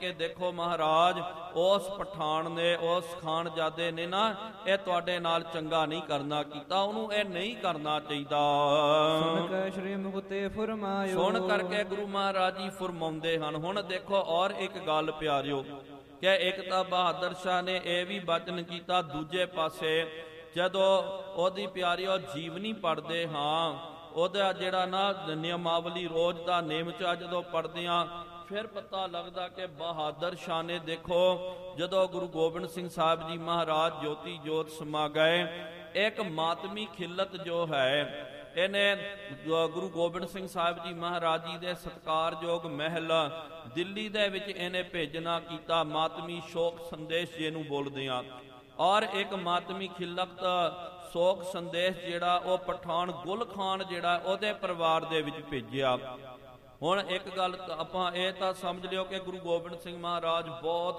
ਕਿ ਦੇਖੋ ਮਹਾਰਾਜ, ਉਸ ਪਠਾਨ ਨੇ, ਉਸ ਖਾਨਜ਼ਾਦੇ ਨੇ ਨਾ ਇਹ ਤੁਹਾਡੇ ਨਾਲ ਚੰਗਾ ਨਹੀਂ ਕਰਨਾ ਕੀਤਾ, ਉਹਨੂੰ ਇਹ ਨਹੀਂ ਕਰਨਾ ਚਾਹੀਦਾ। ਸੁਣ ਕੇ ਸ਼੍ਰੀ ਮੁਕਤੇ ਫਰਮਾਇਓ, ਸੁਣ ਕਰਕੇ ਗੁਰੂ ਮਹਾਰਾਜ ਜੀ ਫਰਮਾਉਂਦੇ ਹਨ। ਹੁਣ ਦੇਖੋ ਔਰ ਇੱਕ ਗੱਲ ਪਿਆਰਿਓ, ਕਿ ਇੱਕ ਤਾਂ ਬਹਾਦਰ ਸ਼ਾਹ ਨੇ ਇਹ ਵੀ ਬਚਨ ਕੀਤਾ, ਦੂਜੇ ਪਾਸੇ ਜਦੋਂ ਉਹਦੀ ਪਿਆਰਿਓ ਜੀਵਨੀ ਪੜ੍ਹਦੇ ਹਾਂ, ਉਹਦਾ ਜਿਹੜਾ ਨਾ ਨਿਯਮਾਵਲੀ ਰੋਜ਼ ਦਾ ਨੇਮ ਚ ਜਦੋਂ ਪੜ੍ਹਦੇ ਹਾਂ, ਫਿਰ ਪਤਾ ਲੱਗਦਾ ਕਿ ਬਹਾਦਰ ਸ਼ਾਹ ਨੇ ਦੇਖੋ ਜਦੋਂ ਗੁਰੂ ਗੋਬਿੰਦ ਸਿੰਘ ਸਾਹਿਬ ਜੀ ਮਹਾਰਾਜ ਜੋਤੀ ਜੋਤ ਸਮਾ ਗਏ, ਇੱਕ ਮਾਤਮੀ ਖਿਲਤ ਜੋ ਹੈ ਇਹਨੇ ਗੁਰੂ ਗੋਬਿੰਦ ਸਿੰਘ ਸਾਹਿਬ ਜੀ ਮਹਾਰਾਜ ਜੀ ਦੇ ਸਤਿਕਾਰਯੋਗ ਮਹਿਲ ਦਿੱਲੀ ਦੇ ਵਿੱਚ ਇਹਨੇ ਭੇਜਣਾ ਕੀਤਾ, ਮਾਤਮੀ ਸ਼ੋਕ ਸੰਦੇਸ਼ ਜਿਹਨੂੰ ਬੋਲਦੇ ਆ। ਔਰ ਇੱਕ ਮਾਤਮੀ ਖਿਲਤ ਸ਼ੋਕ ਸੰਦੇਸ਼ ਜਿਹੜਾ ਉਹ ਪਠਾਨ ਗੁਲ ਖਾਨ ਜਿਹੜਾ ਉਹਦੇ ਪਰਿਵਾਰ ਦੇ ਵਿੱਚ ਭੇਜਿਆ। ਹੁਣ ਇੱਕ ਗੱਲ ਆਪਾਂ ਇਹ ਤਾਂ ਸਮਝ ਲਿਓ ਕਿ ਗੁਰੂ ਗੋਬਿੰਦ ਸਿੰਘ ਮਹਾਰਾਜ ਬਹੁਤ